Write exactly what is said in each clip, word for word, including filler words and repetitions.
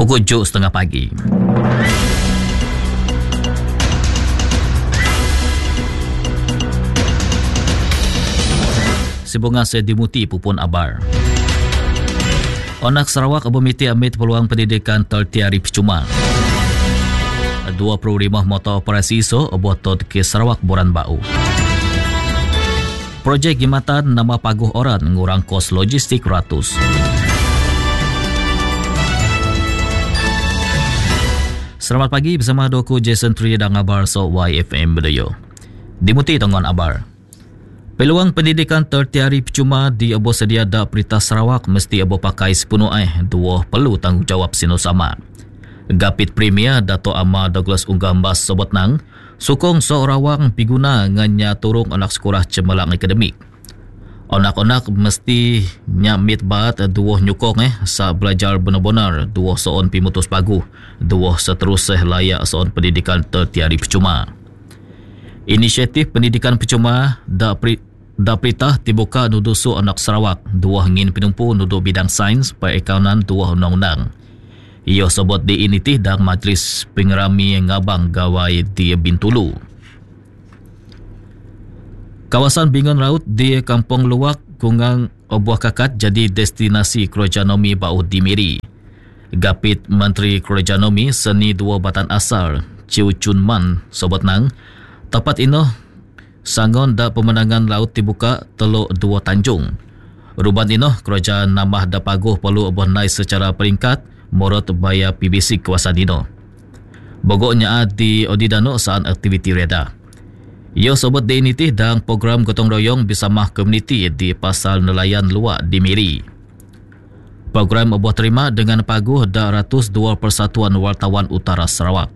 Pukul tujuh setengah pagi. Sibungan sedimuti pupun abar. Onak Sarawak bermiti ambil peluang pendidikan tertiari percuma. dua puluh lima motor operasi iso obotot ke Sarawak Boran Bau. Projek khidmatan nama paguh orang ngurang kos logistik ratus. Selamat pagi bersama doku Jason Tri dan abar so Y F M Bedayo. Dimuti tenggon abar. Peluang pendidikan tertiari percuma di abo sedia da Perintah Sarawak mesti abo pakai sepenuh eh dua perlu tanggungjawab sino sama. Gapit Premier Dato' Amar Douglas Unggambas Sobot Nang sukong seorawang piguna nganya turung anak sekolah cemerlang akademik. Onak-onak mesti nyamit bat dua nyukong eh sa belajar benar-benar dua soon pimutus pagu dua seterusnya layak soon pendidikan tertiari percuma. Inisiatif pendidikan percuma da pri, da Perintah dibuka nudusu anak Sarawak dua ngin penumpu nudu bidang sains perakaunan dua undang-undang. Ia sebut di initih dan Majlis Pengerami Ngabang Gawai di Bintulu. Kawasan Bingon Laut di Kampung Luwak Kungang Obuah Kakat jadi destinasi kerajanomi bau di Miri. Gapit Menteri Kerajanomi Seni Dua Batan Asal Chiu Chun Man Sobot Nang tepat ino sangon da pemenangan laut dibuka teluk dua tanjung. Ruban ino kerajaan nambah da paguh perlu obuh naik secara peringkat morot baya P B C kawasan ino. Bogoknya di Odidano saat aktiviti reda. Ia sebut di initih dan program gotong royong bersama komuniti di pasal nelayan luar di Miri. Program obuh terima dengan paguh da ratus dua Persatuan Wartawan Utara Sarawak.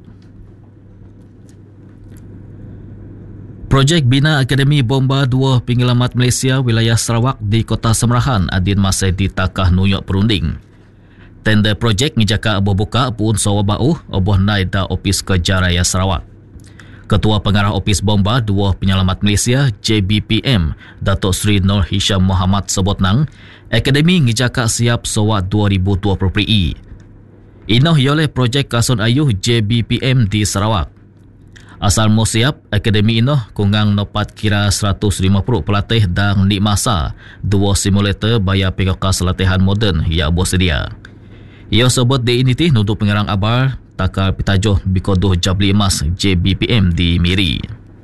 Projek Bina Akademi Bomba dua Penyelamat Malaysia wilayah Sarawak di Kota Semerahan adin masih ditakah nuyok perunding. Tender projek ngijaka abuh buka pun sawa bau abuh naik da Opis Kerja Raya Sarawak. Ketua Pengarah Opis Bomba dua Penyelamat Malaysia J B P M Datuk Seri Nur Hisham Muhammad sebut nang Akademi ngijaka siap sawa dua ribu dua puluh I. Inoh oleh projek Kasun Ayuh J B P M di Sarawak. Asal mau siap, Akademi inoh kungang nopat kira seratus lima puluh pelatih dan di masa dua simulator bayar pegokas latihan moden yang abu sedia. Ia sebut di initih nuduh pengarang abar takal pitajuh bikoduh Jabli Emas J B P M di Miri.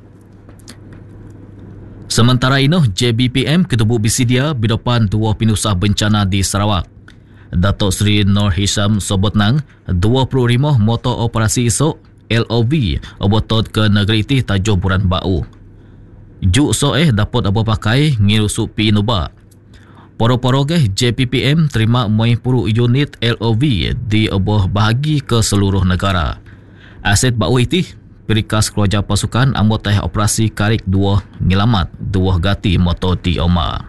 Sementara inoh J B P M ketubuh bisidia bidopan dua pinusah bencana di Sarawak. Datuk Seri Nur Hisham sebut nang dua puluh lima motor operasi esok L O V obotot ke negeri iti tajuh Boran Bau. Juk so eh dapat abo pakai ngirusuk pi inuba. Poro-poro ke J P P M terima sembilan puluh unit L O V di oboh bahagi ke seluruh negara. Aset bau iti perikas keluarga pasukan ambot teh operasi karik dua ngelamat dua gati motor ti Oma.